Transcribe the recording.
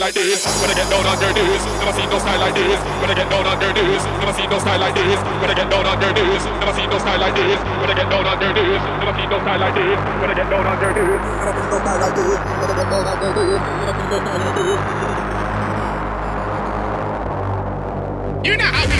like this. When I get down on their knees, never seen no style like this. When I get down on their knees, never seen no style like this. When I get down on their knees, never seen no style like this. When I get down on their knees, never seen no style like this. When I get down on their knees, never seen no style like this. When I get down on their knees, never seen no style like this. You know how